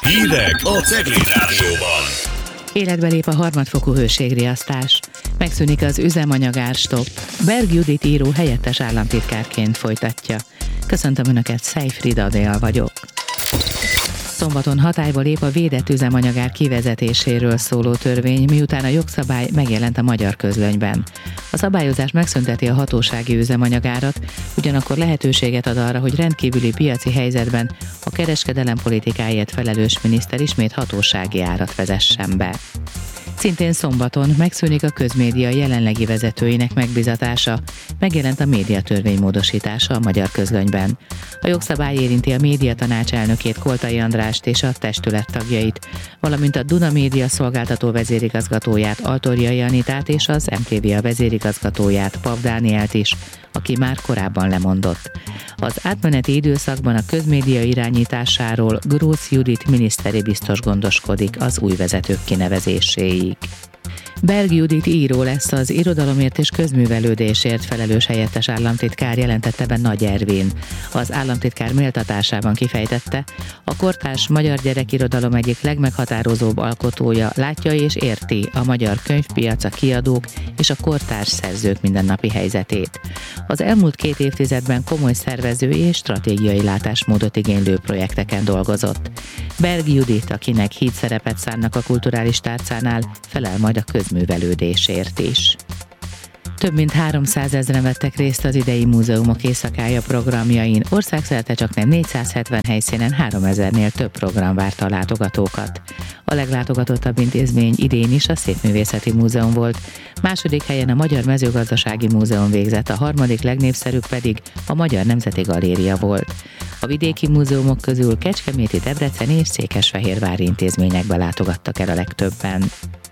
Hírek a Cegléd Rádióban. Életbe lép a harmadfokú hőségriasztás. Megszűnik az üzemanyag-árstopp. Berg Judit író helyettes államtitkárként folytatja. Köszöntöm Önöket, Szejfrida Adél vagyok. Szombaton hatályba lép a védett üzemanyagár kivezetéséről szóló törvény, miután a jogszabály megjelent a Magyar Közlönyben. A szabályozás megszünteti a hatósági üzemanyagárat, ugyanakkor lehetőséget ad arra, hogy rendkívüli piaci helyzetben a kereskedelem politikáért felelős miniszter ismét hatósági árat vezessen be. Szintén szombaton megszűnik a közmédia jelenlegi vezetőinek megbizatása, megjelent a médiatörvény módosítása a Magyar Közlönyben. A jogszabály érinti a médiatanács elnökét, Koltai Andrást és a testület tagjait, valamint a Duna Média szolgáltató vezérigazgatóját, Altorjai Anitát és az MTV vezérigazgatóját, Pav Dánielt is, aki már korábban lemondott. Az átmeneti időszakban a közmédia irányításáról Grósz Judit miniszteri biztos gondoskodik az új vezetők kinevezéséig. Berg Judit író lesz az irodalomért és közművelődésért felelős helyettes államtitkár, jelentette be Nagy Ervin. Az államtitkár méltatásában kifejtette, a kortárs magyar gyerekirodalom egyik legmeghatározóbb alkotója látja és érti a magyar könyvpiac, a kiadók és a kortárs szerzők mindennapi helyzetét. Az elmúlt 2 évtizedben komoly szervezői és stratégiai látásmódot igénylő projekteken dolgozott. Berg Judit, akinek hídszerepet szánnak a kulturális tárcánál, felel majd a közművelődésért is. Több mint 300 000 vettek részt az idei múzeumok éjszakája programjain, országszerte csaknem 470 helyszínen 3000-nél több program várta a látogatókat. A leglátogatottabb intézmény idén is a Szépművészeti Múzeum volt, második helyen a Magyar Mezőgazdasági Múzeum végzett, a harmadik legnépszerűbb pedig a Magyar Nemzeti Galéria volt. A vidéki múzeumok közül kecskeméti, debreceni és székesfehérvári intézményekbe látogattak el a legtöbben.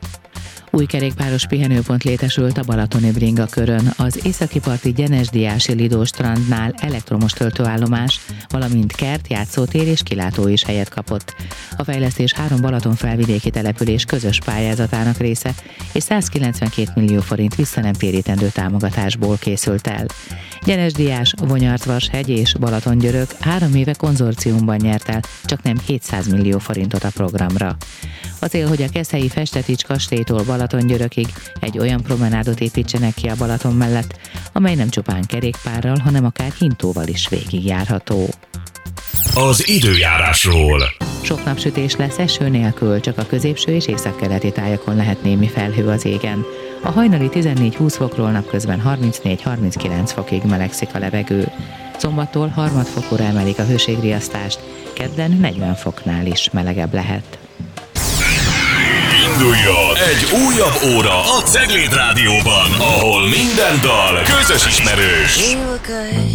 Új kerékpáros pihenőpont létesült a balatoni Bringa körön, az északi-parti Gyenes-Diási Lidó strandnál elektromos töltőállomás, valamint kert, játszótér és kilátó is helyet kapott. A fejlesztés 3 Balaton-felvidéki település közös pályázatának része, és 192 millió forint visszanemtérítendő támogatásból készült el. Gyenes-Diás, Vonyartvashegy és Balatongyörök 3 éve konzorciumban nyert el csaknem 700 millió forintot a programra. A cél, hogy a keszthelyi Festetics kastélytól Balatongyörökig egy olyan promenádot építsenek ki a Balaton mellett, amely nem csupán kerékpárral, hanem akár hintóval is végigjárható. Az időjárásról. Sok napsütés lesz eső nélkül, csak a középső és északkeleti tájakon lehet némi felhő az égen. A hajnali 14-20 fokról napközben 34-39 fokig melegszik a levegő. Szombattól harmadfokúra emelik a hőségriasztást, kedden 40 foknál is melegebb lehet. Induljon egy újabb óra a Cegléd Rádióban, ahol minden dal közös ismerős.